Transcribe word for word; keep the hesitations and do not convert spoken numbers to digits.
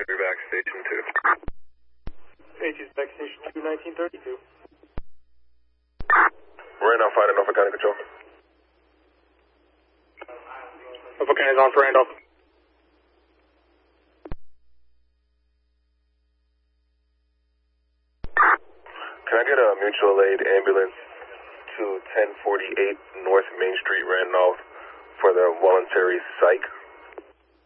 back station two. Pages back station two, nineteen thirty-two. Randolph, finding Norfolk County Control. Norfolk County's on for Randolph. Can I get a mutual aid ambulance to ten forty-eight North Main Street, Randolph, for the voluntary psych